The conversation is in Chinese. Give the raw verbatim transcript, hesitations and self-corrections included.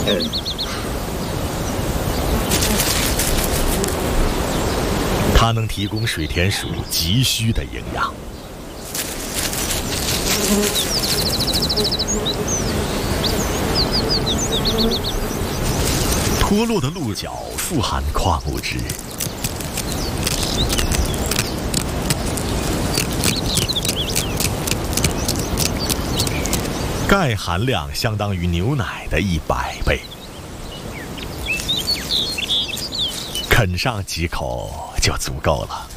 它能提供水田鼠急需的营养。脱落的鹿角富含矿物质，钙含量相当于牛奶的一百倍。啃上几口就足够了。